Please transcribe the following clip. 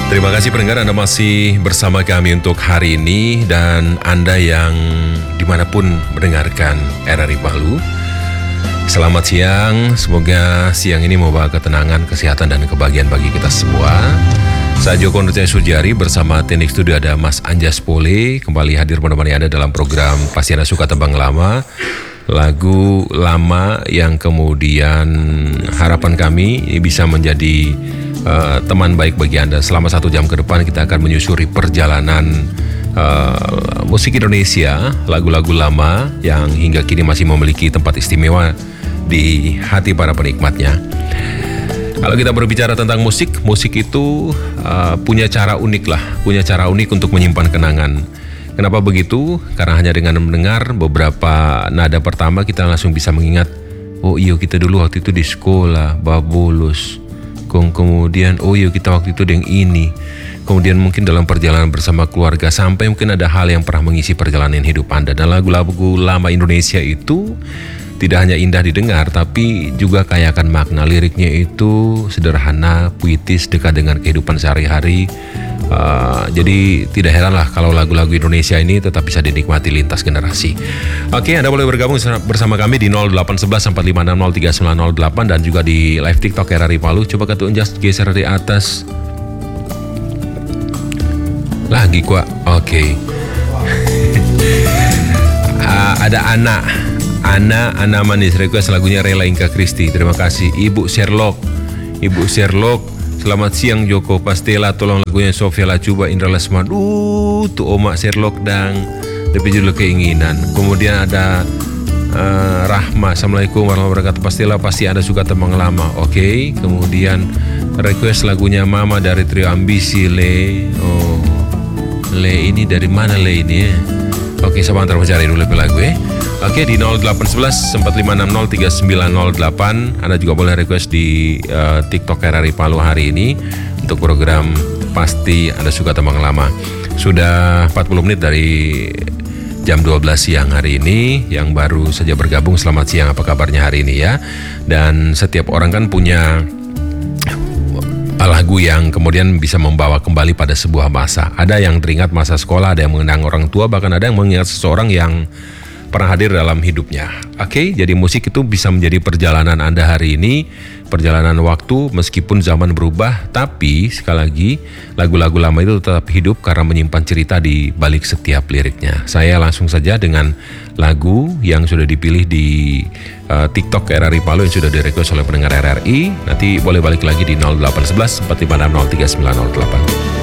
Terima kasih pendengar, Anda masih bersama kami untuk hari ini. Dan Anda yang dimanapun mendengarkan RRI Palu, selamat siang. Semoga siang ini membawa ketenangan, kesehatan, dan kebahagiaan bagi kita semua. Saya Joko Nurjaya Sujari bersama teknik studio ada Mas Anjas Pole, kembali hadir menemani Anda dalam program Pasti Anda Suka Tembang Lama. Lagu lama yang kemudian harapan kami bisa menjadi teman baik bagi Anda. Selama 1 jam ke depan kita akan menyusuri perjalanan musik Indonesia, lagu-lagu lama yang hingga kini masih memiliki tempat istimewa di hati para penikmatnya. Kalau kita berbicara tentang musik, musik itu punya cara unik lah, punya cara unik untuk menyimpan kenangan. Kenapa begitu? Karena hanya dengan mendengar beberapa nada pertama kita langsung bisa mengingat, oh iya kita dulu waktu itu di sekolah, babulus. Kemudian oh iya kita waktu itu yang ini. Kemudian mungkin dalam perjalanan bersama keluarga, sampai mungkin ada hal yang pernah mengisi perjalanan hidup Anda. Dan lagu-lagu lama Indonesia itu tidak hanya indah didengar, tapi juga kaya akan makna. Liriknya itu sederhana, puitis, dekat dengan kehidupan sehari-hari. Jadi tidak heranlah kalau lagu-lagu Indonesia ini tetap bisa dinikmati lintas generasi. Oke, Anda boleh bergabung bersama kami di 0811 4560 3908 dan juga di live TikTok RRI Palu. Coba Katu Anjas geser di atas. Lagi kuat. Oke. Ada Ana Manis request lagunya Rela Inka Kristi. Terima kasih Ibu Sherlock. Selamat siang Joko Pastela, tolong lagunya Sofia Lacuba Indra Lesmana. Tuh Oma Sherlock dan lebih judul keinginan. Kemudian ada Rahma, Assalamualaikum warahmatullahi wabarakatuh. Pastela pasti Anda suka tembang lama. Oke. Kemudian request lagunya Mama dari Trio Ambisi Le. Oh, Le ini dari mana Le ini ya? Oke, sebentar mencari dulu lagu ya. Oke, di 0811 4560 3908. Anda juga boleh request di TikTok RRI Palu hari ini untuk program Pasti Anda Suka Tembang Lama. Sudah 40 menit dari jam 12 siang hari ini. Yang baru saja bergabung, selamat siang, apa kabarnya hari ini ya. Dan setiap orang kan punya lagu yang kemudian bisa membawa kembali pada sebuah masa. Ada yang teringat masa sekolah, ada yang mengenang orang tua, bahkan ada yang mengingat seseorang yang pernah hadir dalam hidupnya. Oke, jadi musik itu bisa menjadi perjalanan Anda hari ini, perjalanan waktu meskipun zaman berubah, tapi sekali lagi lagu-lagu lama itu tetap hidup karena menyimpan cerita di balik setiap liriknya. Saya langsung saja dengan lagu yang sudah dipilih di TikTok RRI Palu yang sudah direquest oleh pendengar RRI. Nanti boleh balik lagi di 0811 4560 3908.